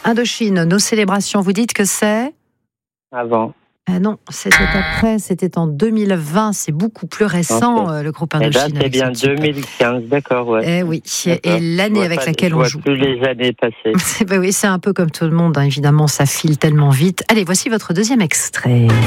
Indochine, nos célébrations, vous dites que c'est Avant. Non, c'était après, c'était en 2020, c'est beaucoup plus récent, le groupe Indochine. C'est bien 2015, d'accord, ouais. Oui, d'accord. et l'année avec laquelle on joue. Plus les années passées. Oui, c'est un peu comme tout le monde, hein, évidemment, ça file tellement vite. Allez, voici votre deuxième extrait.